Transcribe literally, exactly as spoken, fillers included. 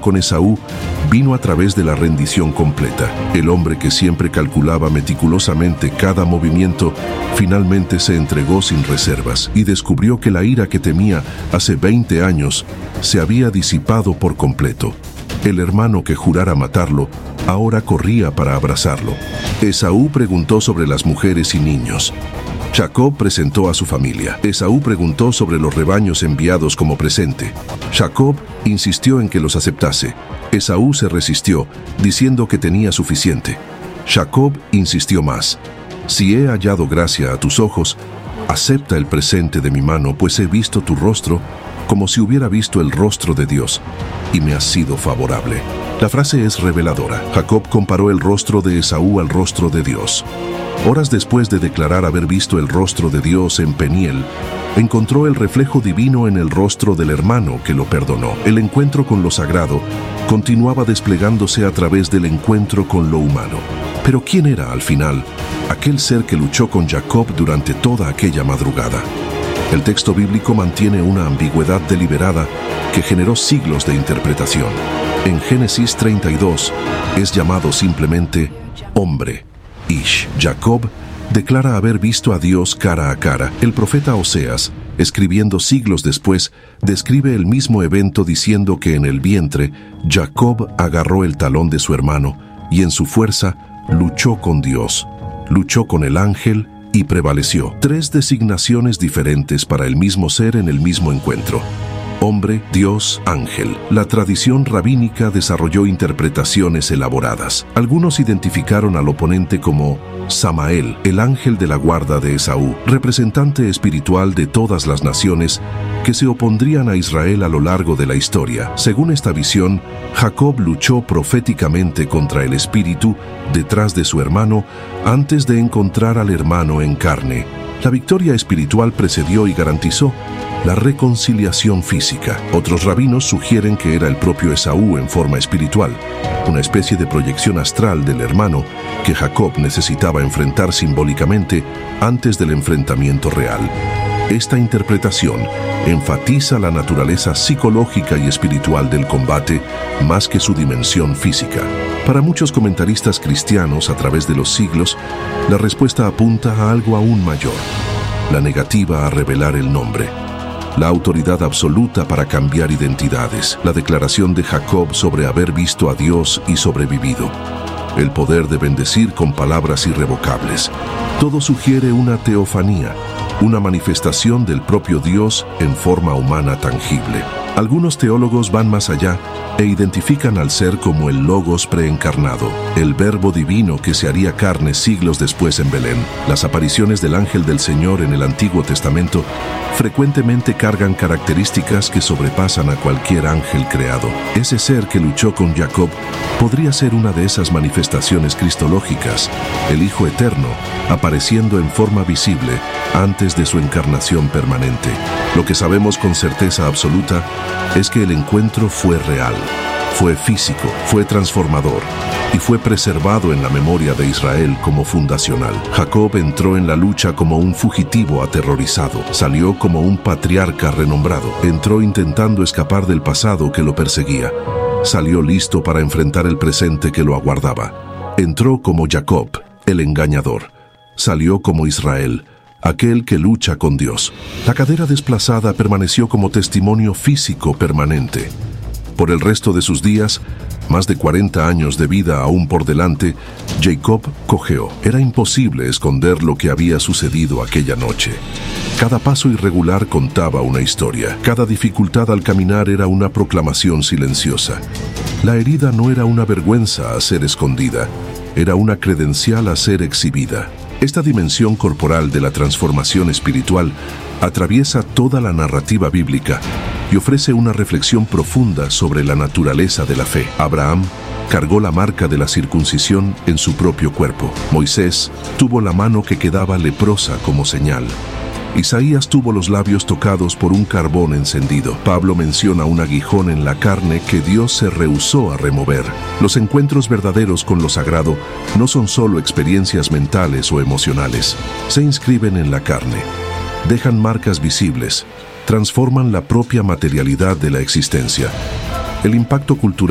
con Esaú vino a través de la rendición completa. El hombre que siempre calculaba meticulosamente cada movimiento, finalmente se entregó sin reservas y descubrió que la ira que temía hace veinte años se había disipado por completo. El hermano que jurara matarlo ahora corría para abrazarlo. Esaú preguntó sobre las mujeres y niños. Jacob presentó a su familia. Esaú preguntó sobre los rebaños enviados como presente. Jacob insistió en que los aceptase. Esaú se resistió, diciendo que tenía suficiente. Jacob insistió más. Si he hallado gracia a tus ojos, acepta el presente de mi mano, pues he visto tu rostro como si hubiera visto el rostro de Dios, y me has sido favorable. La frase es reveladora. Jacob comparó el rostro de Esaú al rostro de Dios. Horas después de declarar haber visto el rostro de Dios en Peniel, encontró el reflejo divino en el rostro del hermano que lo perdonó. El encuentro con lo sagrado continuaba desplegándose a través del encuentro con lo humano. Pero ¿quién era, al final, aquel ser que luchó con Jacob durante toda aquella madrugada? El texto bíblico mantiene una ambigüedad deliberada que generó siglos de interpretación. En Génesis treinta y dos es llamado simplemente hombre. Ish. Jacob declara haber visto a Dios cara a cara. El profeta Oseas, escribiendo siglos después, describe el mismo evento diciendo que en el vientre Jacob agarró el talón de su hermano y en su fuerza luchó con Dios, luchó con el ángel y prevaleció. Tres designaciones diferentes para el mismo ser en el mismo encuentro. Hombre, Dios, ángel. La tradición rabínica desarrolló interpretaciones elaboradas. Algunos identificaron al oponente como Samael, el ángel de la guarda de Esaú, representante espiritual de todas las naciones que se opondrían a Israel a lo largo de la historia. Según esta visión, Jacob luchó proféticamente contra el espíritu detrás de su hermano antes de encontrar al hermano en carne. La victoria espiritual precedió y garantizó la reconciliación física. Otros rabinos sugieren que era el propio Esaú en forma espiritual, una especie de proyección astral del hermano que Jacob necesitaba enfrentar simbólicamente antes del enfrentamiento real. Esta interpretación enfatiza la naturaleza psicológica y espiritual del combate más que su dimensión física. Para muchos comentaristas cristianos a través de los siglos, la respuesta apunta a algo aún mayor: la negativa a revelar el nombre, la autoridad absoluta para cambiar identidades, la declaración de Jacob sobre haber visto a Dios y sobrevivido, el poder de bendecir con palabras irrevocables. Todo sugiere una teofanía, una manifestación del propio Dios en forma humana tangible. Algunos teólogos van más allá e identifican al ser como el Logos preencarnado, el Verbo divino que se haría carne siglos después en Belén. Las apariciones del ángel del Señor en el Antiguo Testamento frecuentemente cargan características que sobrepasan a cualquier ángel creado. Ese ser que luchó con Jacob podría ser una de esas manifestaciones cristológicas, el Hijo Eterno, apareciendo en forma visible antes de su encarnación permanente. Lo que sabemos con certeza absoluta es que el encuentro fue real, fue físico, fue transformador y fue preservado en la memoria de Israel como fundacional. Jacob entró en la lucha como un fugitivo aterrorizado, salió como un patriarca renombrado, entró intentando escapar del pasado que lo perseguía, salió listo para enfrentar el presente que lo aguardaba. Entró como Jacob, el engañador, salió como Israel, aquel que lucha con Dios. La cadera desplazada permaneció como testimonio físico permanente. Por el resto de sus días, más de cuarenta años de vida aún por delante, Jacob cojeó. Era imposible esconder lo que había sucedido aquella noche. Cada paso irregular contaba una historia. Cada dificultad al caminar era una proclamación silenciosa. La herida no era una vergüenza a ser escondida, era una credencial a ser exhibida. Esta dimensión corporal de la transformación espiritual atraviesa toda la narrativa bíblica y ofrece una reflexión profunda sobre la naturaleza de la fe. Abraham cargó la marca de la circuncisión en su propio cuerpo. Moisés tuvo la mano que quedaba leprosa como señal. Isaías tuvo los labios tocados por un carbón encendido. Pablo menciona un aguijón en la carne que Dios se rehusó a remover. Los encuentros verdaderos con lo sagrado no son solo experiencias mentales o emocionales. Se inscriben en la carne, dejan marcas visibles, transforman la propia materialidad de la existencia. El impacto cultural